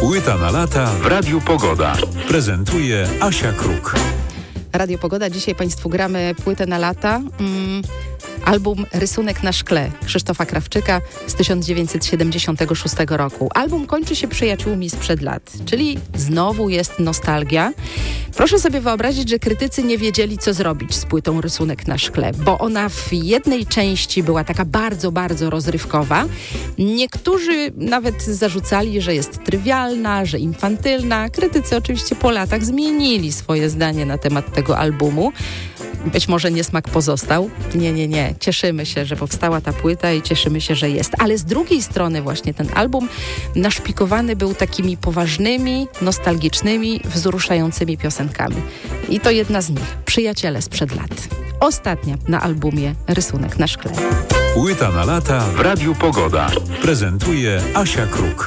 Płyta na lata w Radiu Pogoda. Prezentuje Asia Kruk. Radio Pogoda. Dzisiaj Państwu gramy płytę na lata. Album Rysunek na szkle Krzysztofa Krawczyka z 1976 roku. Album kończy się przyjaciółmi sprzed lat, czyli znowu jest nostalgia. Proszę sobie wyobrazić, że krytycy nie wiedzieli, co zrobić z płytą Rysunek na szkle, bo ona w jednej części była taka bardzo, bardzo rozrywkowa. Niektórzy nawet zarzucali, że jest trywialna, że infantylna. Krytycy oczywiście po latach zmienili swoje zdanie na temat tego albumu. Być może niesmak pozostał. Nie. Cieszymy się, że powstała ta płyta i cieszymy się, że jest. Ale z drugiej strony właśnie ten album naszpikowany był takimi poważnymi, nostalgicznymi, wzruszającymi piosenkami. I to jedna z nich. Przyjaciele sprzed lat. Ostatnia na albumie Rysunek na szkle. Płyta na lata w Radiu Pogoda. Prezentuje Asia Kruk.